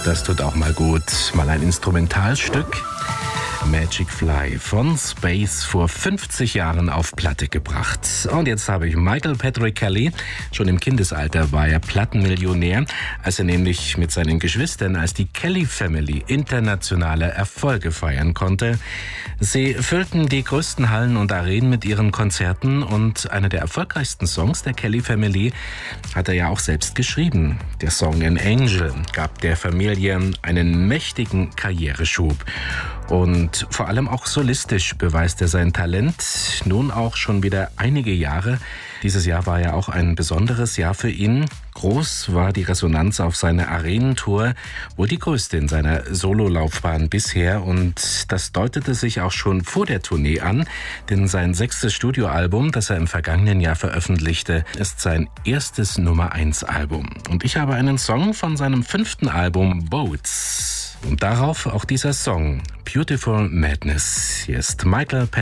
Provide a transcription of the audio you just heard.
Das tut auch mal gut. Mal ein Instrumentalstück. Magic Fly von Space vor 50 Jahren auf Platte gebracht. Und jetzt habe ich Michael Patrick Kelly. Schon im Kindesalter war er Plattenmillionär, als er nämlich mit seinen Geschwistern als die Kelly Family internationale Erfolge feiern konnte. Sie füllten die größten Hallen und Arenen mit ihren Konzerten und einer der erfolgreichsten Songs der Kelly Family hat er ja auch selbst geschrieben. Der Song An Angel gab der Familie einen mächtigen Karriereschub. Und vor allem auch solistisch beweist er sein Talent, nun auch schon wieder einige Jahre. Dieses Jahr war ja auch ein besonderes Jahr für ihn. Groß war die Resonanz auf seine Arenentour, wohl die größte in seiner Sololaufbahn bisher. Und das deutete sich auch schon vor der Tournee an, denn sein 6. Studioalbum, das er im vergangenen Jahr veröffentlichte, ist sein erstes Nummer-1-Album. Und ich habe einen Song von seinem 5. Album Boats. Und darauf auch dieser Song, Beautiful Madness. Hier ist Michael Patrick